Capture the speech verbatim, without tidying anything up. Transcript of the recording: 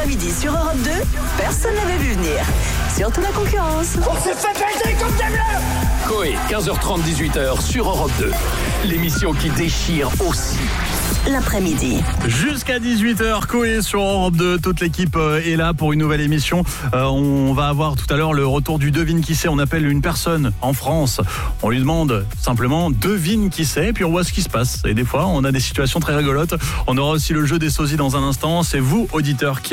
l'après-midi sur Europe deux, personne n'avait vu venir. Surtout la concurrence. On s'est fait baiser comme des bleus. Coé, quinze heures trente, dix-huit heures sur Europe deux. L'émission qui déchire aussi. L'après-midi. Jusqu'à dix-huit heures, Coé sur Europe deux. Toute l'équipe est là pour une nouvelle émission. Euh, on va avoir tout à l'heure le retour du devine qui c'est. On appelle une personne en France. On lui demande simplement devine qui c'est. Et puis on voit ce qui se passe. Et des fois, on a des situations très rigolotes. On aura aussi le jeu des sosies dans un instant. C'est vous, auditeurs, qui